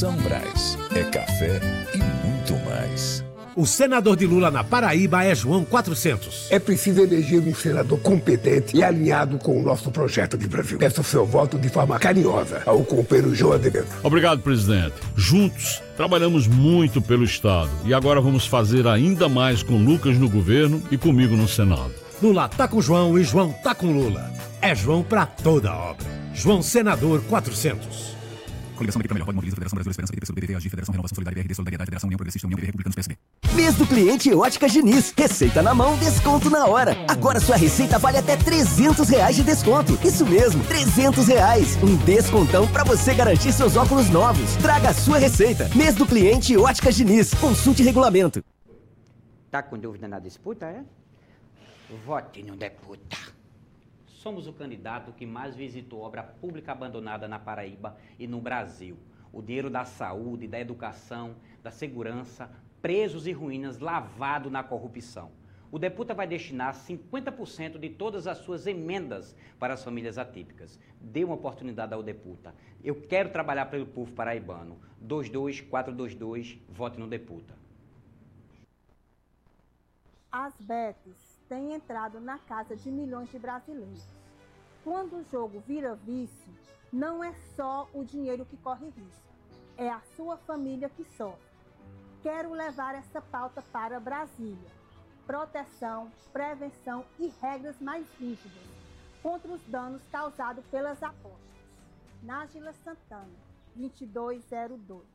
São Brás é café e muito mais. O senador de Lula na Paraíba é João 400. É preciso eleger um senador competente e alinhado com o nosso projeto de Brasil. Peço o seu voto de forma carinhosa ao companheiro João Azevedo. Obrigado, presidente. Juntos, trabalhamos muito pelo Estado e agora vamos fazer ainda mais com Lucas no governo e comigo no Senado. Lula tá com João e João tá com Lula. É João pra toda a obra. João Senador 400. Coligação Americana Melhor, Pode Mobiliza, Federação Brasil Esperança, PT, PSDB, AGI, Federação Renovação Solidária, BRD, Solidariedade, Federação União Progressista, União Republicanos, PSB. Mês do cliente Óticas Diniz. Receita na mão, desconto na hora. Agora sua receita vale até R$300 de desconto. Isso mesmo, R$300. Um descontão pra você garantir seus óculos novos. Traga a sua receita. Mês do cliente Óticas Diniz. Consulte regulamento. Tá com dúvida na disputa, é? Vote no deputa. Somos o candidato que mais visitou obra pública abandonada na Paraíba e no Brasil. O dinheiro da saúde, da educação, da segurança, presos e ruínas lavado na corrupção. O deputa vai destinar 50% de todas as suas emendas para as famílias atípicas. Dê uma oportunidade ao deputa. Eu quero trabalhar pelo povo paraibano. 22422, vote no deputa. As betes têm entrado na casa de milhões de brasileiros. Quando o jogo vira vício, não é só o dinheiro que corre risco, é a sua família que sofre. Quero levar essa pauta para Brasília. Proteção, prevenção e regras mais rígidas contra os danos causados pelas apostas. Nájila Santana, 2202.